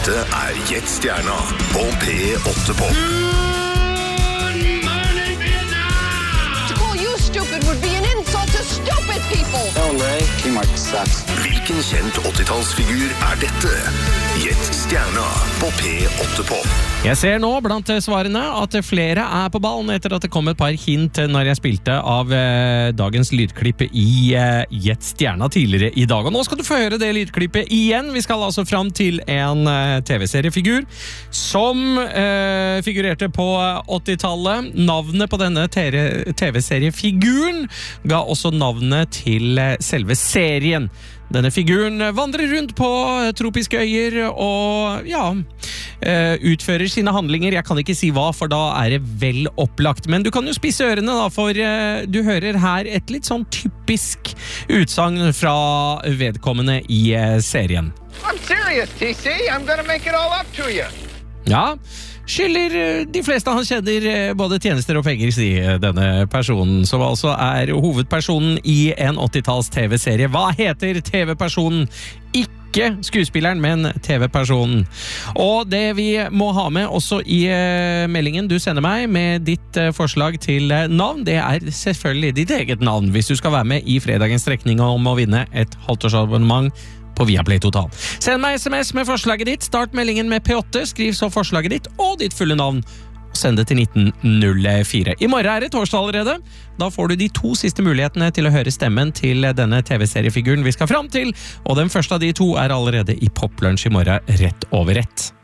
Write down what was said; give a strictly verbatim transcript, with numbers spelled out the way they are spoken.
Dette er Gjett Stjerna på P åtte Pop. Good morning, Vietnam! To call you stupid would be an insult to stupid people! Ellen Ray, Teamwork sucks. Hvilken kjent åttitallsfigur er dette? Gjett Stjerna på P åtte Pop. Jeg ser nå blant svarene at flere er på ballen etter at det kom et par hint når jeg spilte av eh, dagens lydklipp i eh, Gjett Stjerna tidligere i dag. Og nå skal du få høre det lydklippet igjen. Vi skal altså fram til en eh, T V-seriefigur som eh, figurerte på åttitallet. Navnet på denne T V-seriefiguren ga også navnet til eh, selve serien. Denne figuren vandrer rundt på tropiske øyer og ja, utfører sine handlinger. Jeg kan ikke si hva, for da er det vel opplagt. Men du kan jo spisse ørene da, for du hører her et litt sånn typisk utsagn fra vedkommende i serien. I'm serious, T C. I'm gonna make it all up to you. Ja, skylder de fleste han kjenner både tjenester og penger, sier denne personen, som altså er hovedpersonen i en åttitalls T V-serie. Hva heter T V-personen? Ikke skuespilleren, men T V-personen. Og det vi må ha med også i uh, meldingen du sender meg med ditt uh, forslag til uh, navn, det er selvfølgelig ditt eget navn, hvis du skal være med i fredagens trekning om å vinne et halvtårsabonnement på Viaplay Total. Send meg sms med forslaget ditt, start meldingen med P åtte, skriv så forslaget ditt og ditt fulle navn, og send det til nitten null fire. I morgen er det torsdag allerede. Da får du de to siste mulighetene til å høre stemmen til denne T V-seriefiguren vi skal fram til, og den første av de to er allerede i Poplunsj i morgen rett over rett.